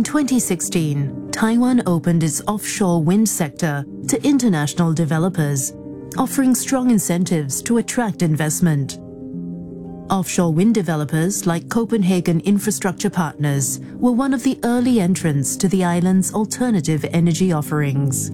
In 2016, Taiwan opened its offshore wind sector to international developers, offering strong incentives to attract investment. Offshore wind developers like Copenhagen Infrastructure Partners were one of the early entrants to the island's alternative energy offerings.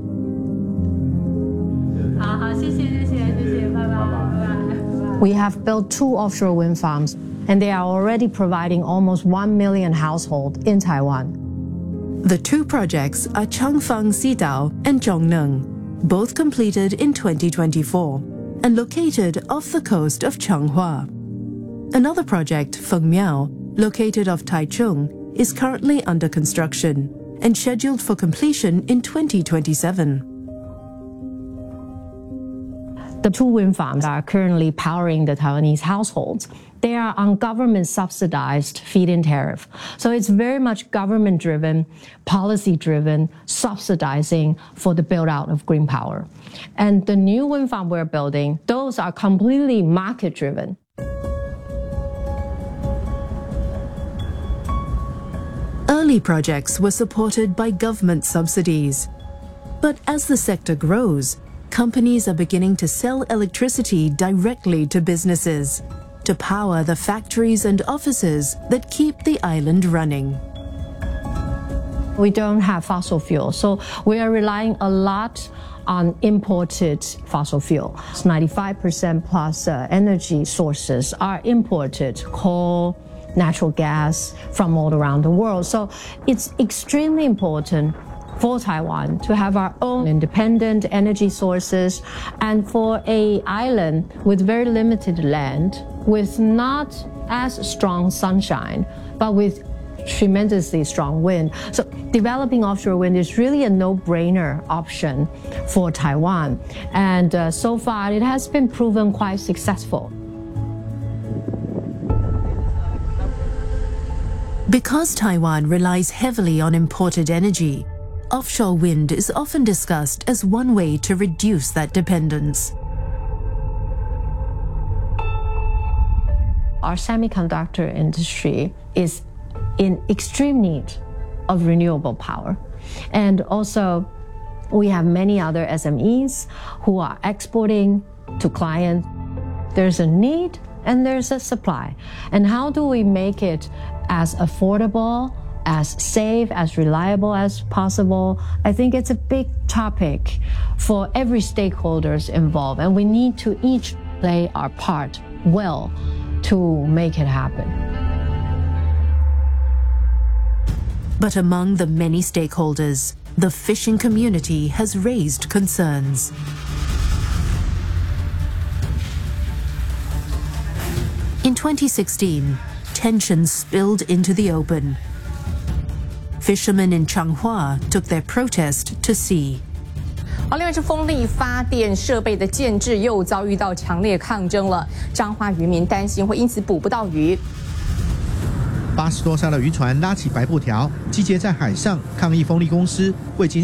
We have built 2 offshore wind farms, and they are already providing almost 1 million households in Taiwan. The 2 projects are Changfang Xidao and Zhongneng, both completed in 2024 and located off the coast of Changhua. Another project, Fengmiao, located off Taichung, is currently under construction and scheduled for completion in 2027. The 2 wind farms are currently powering the Taiwanese households. They are on government-subsidized feed-in tariff. So it's very much government-driven, policy-driven, subsidizing for the build-out of green power. And the new wind farm we're building, those are completely market-driven. Early projects were supported by government subsidies. But as the sector grows, companies are beginning to sell electricity directly to businesses to power the factories and offices that keep the island running. We don't have fossil fuel, so we are relying a lot on imported fossil fuel. 95% plus energy sources are imported: coal, natural gas from all around the world. So it's extremely important for Taiwan to have our own independent energy sources, and for an island with very limited land, with not as strong sunshine, but with tremendously strong wind. So developing offshore wind is really a no-brainer option for Taiwan. And so far, it has been proven quite successful. Because Taiwan relies heavily on imported energy, offshore wind is often discussed as one way to reduce that dependence. Our semiconductor industry is in extreme need of renewable power. And also, we have many other SMEs who are exporting to clients. There's a need and there's a supply. And how do we make it as affordable, as safe, as reliable as possible? I think it's a big topic for every stakeholders involved, and we need to each play our part well to make it happen. But among the many stakeholders, the fishing community has raised concerns. In 2016, tensions spilled into the open. Fishermen in Changhua took their protest to sea. 另外是风力发电设备的建制又遭遇到强烈抗争了，彰化渔民担心会因此捕不到鱼。 80多艘的渔船拉起白布条，集结在海上抗议风力公司未经